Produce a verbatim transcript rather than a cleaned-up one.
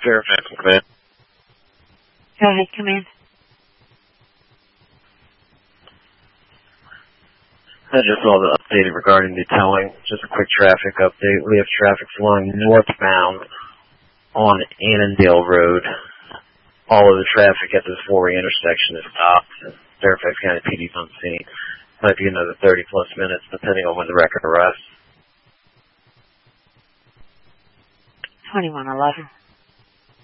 Fairfax, command. Go ahead, command. I just saw the update regarding the towing. Just a quick traffic update. We have traffic flowing northbound on Annandale Road. All of the traffic at this four-way intersection is stopped. Fairfax County P D's on scene. Might be another thirty plus minutes, depending on when the record arrests. twenty-one eleven.